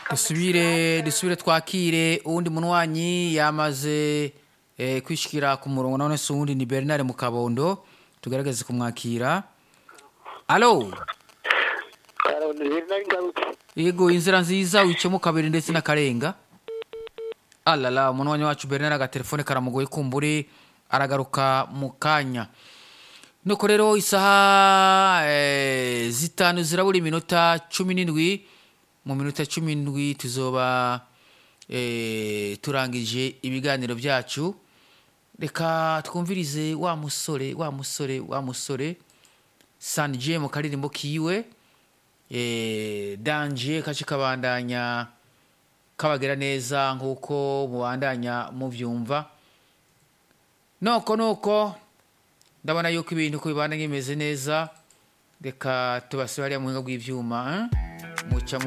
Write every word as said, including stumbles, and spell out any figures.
dusubire dusubire twakire uwundi munwanyi yamaze eh, kwishikira ku murongo none se uwundi ni Bernard mu Kabondo tugerageze kumwakira. Allo yego inzira nziza wicemo kabiri ndetse na karenga. Alala umunwanyi wacu Bernard agatelefone karamugoye kumbure aragaruka mu kanya. Nuko rero isaha eh, zitanu zirabura iminota cumi n'indwi mu minota cumi n'indwi tuzoba eh, turangije ibiganiro byacu. Reka twumvirize wa musore wa musore wa musore Sanje mu karirimbo kiwe eh, danje kaci kabandanya kabagera neza nkuko mubandanya muvyumva. Noko noko ndabona yuko ibintu ko bibandanya bimeze neza. Reka tubasubire mu buhinga bw'ivyuma eh? Muca